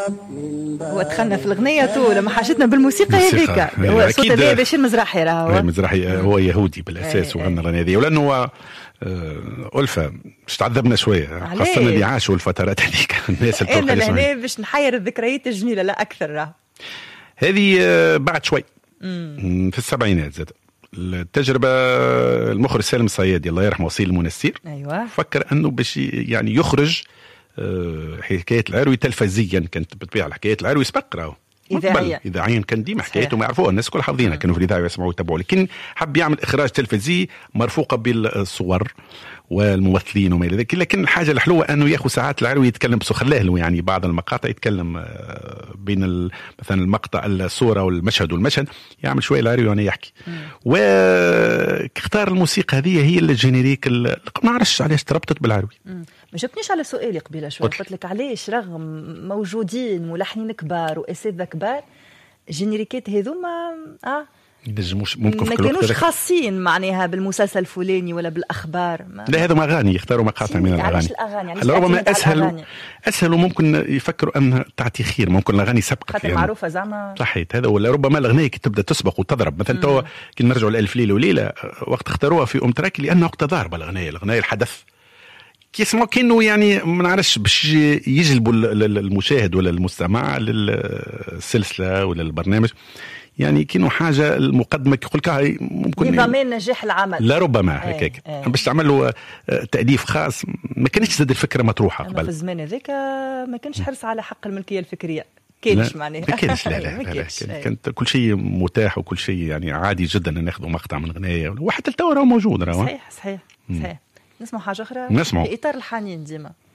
ودخلنا في الغنية تو لما حاجتنا بالموسيقى هذيك. هو صوت هذا بشير مزراحي راهو. مزراحي هو يهودي بالاساس وغنى الغنية هذه، ولانه هو ألفة مش تعذبنا شويه، خاصه اللي عاشوا الفترات هذيك الناس اللي هنا باش نحير الذكريات الجميله لا اكثر. راهو هذه بعد شوي في السبعينات زاد التجربه. المخرج سالم الصيادي الله يرحمه وصيل المنسير، ايوه، فكر انه باش يعني يخرج حكايه العروي تلفزيا. كانت بتبيع الحكايات العروي سبق راهو إذاعيا كان ديما حكايته ما يعرفوها الناس كل حافظينها، كانوا في الإذاعة يسمعوا ويتابعوا، لكن حب يعمل إخراج تلفزي مرفوقة بالصور والممثلين وما إلى ذلك. لكن الحاجة الحلوة أنه ياخذ ساعات العروي يتكلم بسخلاله، يعني بعض المقاطع يتكلم بين مثلا المقطع الصورة والمشهد يعمل شوية العروي وأنا يحكي. واختار الموسيقى هذه هي الجينيريك ما نعرفش علاش تربطت بالعروي. ما جبتنيش على سؤالي قبيله شوي، قلت لك علاش رغم موجودين ملحنين كبار واساتذه كبار جينيريكات هذوما ممكن ما كانوش خاصين معناها بالمسلسل الفلاني ولا بالاخبار. لا هذا اغاني يختاروا مقاطع من الاغاني. يعني ربما اسهل وممكن يفكروا ان تعطي خير، ممكن الاغاني سبقت خاطر يعني معروفه زعما صحيت هذا، ولا ربما الاغنيه كي تبدا تسبق وتضرب. مثلا تو كي نرجعوا لألف ليله وليله وقت اختاروها في تراكي لانه وقت ضاربه الاغنيه الحدث كيسمعوا كأنه يعني ما نعرفش باش يجلبوا المشاهد ولا المستمع للسلسله ولا البرنامج، يعني كأنه حاجه المقدمه يقول لك ممكن لضمان نجاح العمل. لا ربما هكاك باش تعملوا تأليف خاص. ما كانتش زاد الفكره مطروحه قبل. في الزمان هذاك ما كانش حرص على حق الملكيه الفكريه، كانش معناها ما كانش لا كانت كل شيء متاح وكل شيء يعني عادي جدا ناخذوا مقطع من غنايه وحتى التو راه موجود. صحيح نسمع حاجه اخرى نسمع في اطار الحنين ديما.